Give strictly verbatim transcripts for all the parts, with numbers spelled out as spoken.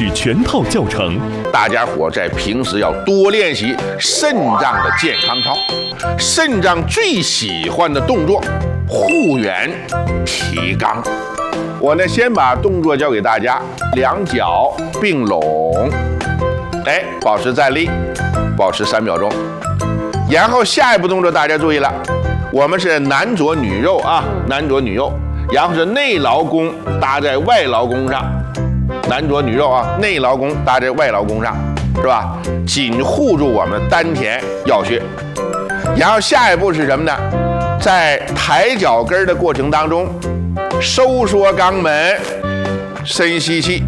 曲全套教程。 大家伙在平时要多练习肾脏的健康操。肾脏最喜欢的动作，护圆提肛。我呢，先把动作教给大家，两脚并拢，哎，保持站立，保持三秒钟。然后下一步动作大家注意了，我们是男左女右啊，男左女右，然后是内劳宫搭在外劳宫上，男左女右啊，内劳宫搭在外劳宫上，是吧？紧护住我们丹田要穴。然后下一步是什么呢？在抬脚跟的过程当中，收缩肛门，深吸气，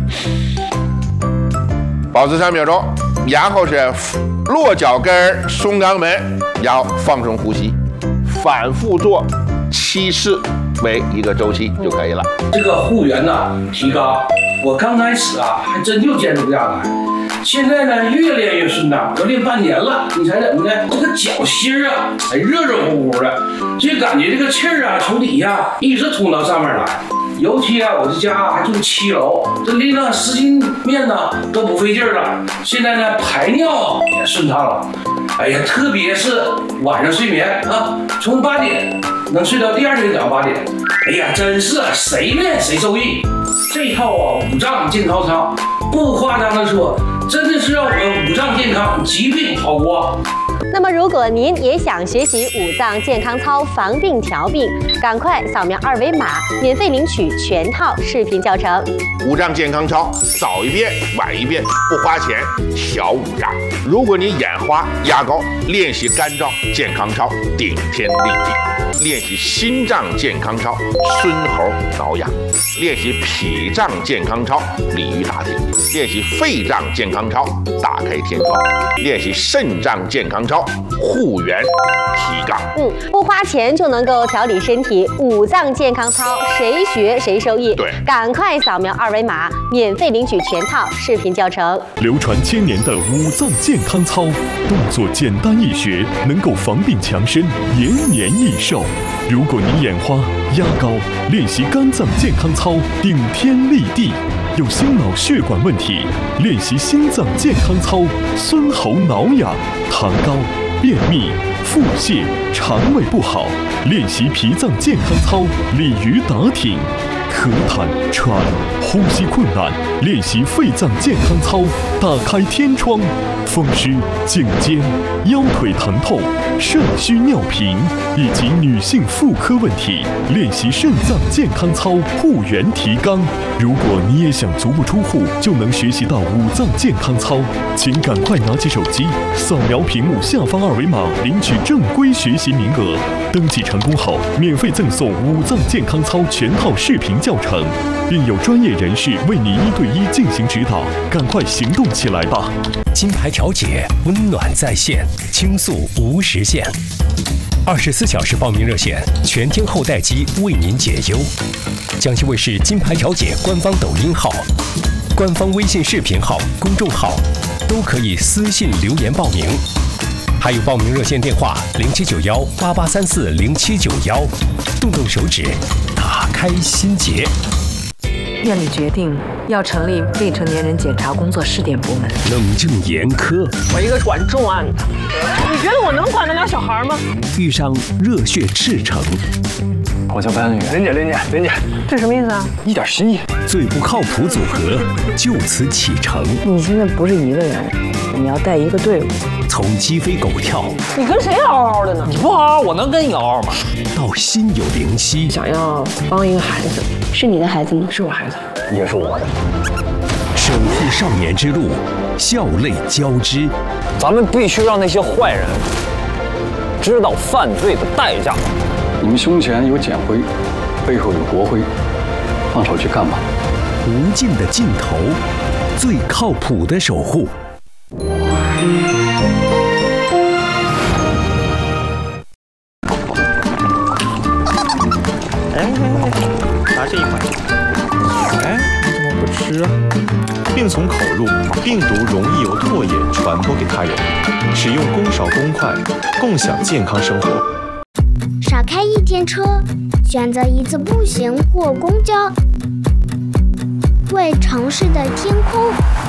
保持三秒钟，然后是落脚跟，松肛门，然后放松呼吸，反复做七次为一个周期就可以了。 这个护圆呢，提肛，我刚开始啊还真就坚持不下来，现在呢越练越顺当，都练半年了。你猜怎么的？这个脚心啊还热热乎乎的，就感觉这个气儿啊从底下一直通到上面来。尤其啊，我这家还住七楼，这拎那十斤面呢都不费劲了。现在呢排尿也顺畅了。哎呀，特别是晚上睡眠啊，从八点能睡到第二天早上八点。哎呀，真是谁练谁受益。这套啊五脏健康操，不夸张的说，真的是让我们五脏健康，疾病逃光。 那么，如果您也想学习五脏健康操防病调病，赶快扫描二维码，免费领取全套视频教程。 五脏健康操，早一遍晚一遍，不花钱，调五脏。如果你眼花压高，练习肝脏健康操，顶天立地；练习心脏健康操，孙猴挠痒；练习脾脏健康操，鲤鱼打挺；练习肺脏健康操，打开天窗；练习肾脏健康操，护圆提肛。 嗯，不花钱就能够调理身体，五脏健康操谁学谁受益。 对， 赶快扫描二维码，免费领取全套视频教程。 流传千年的五脏健康操，动作简单易学，能够防病强身，延年益寿。如果您眼花压高，练习肝脏健康操，顶天立地。有心脑血管问题，练习心脏健康操，孙猴挠痒；痰高、便秘、腹泻、肠胃不好，练习脾脏健康操，鲤鱼打挺；咳痰、喘、呼吸困难，练习肺脏健康操，打开天窗；风湿、颈肩、腰腿疼痛、肾虚尿频以及女性妇科问题，练习肾脏健康操，护圆提肛。如果你也想足不出户就能学习到五脏健康操，请赶快拿起手机，扫描屏幕下方二维码，领取正规学习名额。登记成功后，免费赠送五脏健康操全套视频教程，并有专业人士为你一对一进行指导。赶快行动起来吧！ 金牌调解，温暖在线，倾诉无时限。二十四小时报名热线，全天候待机，为您解忧。江西卫视金牌调解官方抖音号、官方微信视频号、公众号都可以私信留言报名，还有报名热线电话零七九幺八八三四零七九幺，动动手指，打开心结。 院里决定要成立未成年人检查工作试点部门。 冷静严苛， 我一个管重案的，你觉得我能管得了小孩吗？ 遇上热血赤诚， 我叫白安宇，林姐，林姐，林姐， 这什么意思啊？ 一点心意。 最不靠谱组合就此启程。 你现在不是一个人，你要带一个队伍。 从鸡飞狗跳， 你跟谁嗷嗷的呢？ 你不嗷嗷，我能跟你嗷嗷吗？ 到心有灵犀， 想要帮一个孩子， 是你的孩子吗？ 是我孩子， 也是我的。 守护少年之路，笑泪交织。 咱们必须让那些坏人知道犯罪的代价。你们胸前有简徽，背后有国徽，放手去干吧。 无尽的尽头，最靠谱的守护。 哎哎哎，拿这一块。哎，你怎么不吃啊？病从口入，病毒容易由唾液传播给他人。使用公勺公筷，共享健康生活。 少开一天车，选择一次步行或公交，为城市的天空